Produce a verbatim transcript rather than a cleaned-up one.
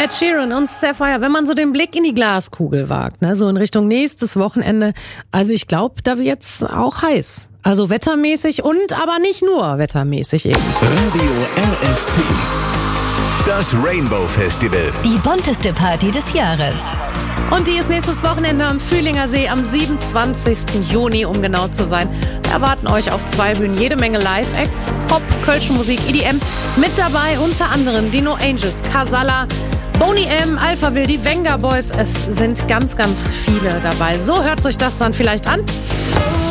Ed Sheeran und Sapphire, wenn man so den Blick in die Glaskugel wagt, ne, so in Richtung nächstes Wochenende, also ich glaube, da wird's auch heiß. Also wettermäßig und aber nicht nur wettermäßig eben. Radio R S T. Das Rainbow Festival. Die bunteste Party des Jahres. Und die ist nächstes Wochenende am Fühlinger See am siebenundzwanzigsten Juni, um genau zu sein. Wir erwarten euch auf zwei Bühnen jede Menge Live-Acts, Pop, Kölsche Musik, E D M. Mit dabei unter anderem die No Angels, Casalla, Boney M, Alphaville, die Venga Boys. Es sind ganz, ganz viele dabei. So hört sich das dann vielleicht an.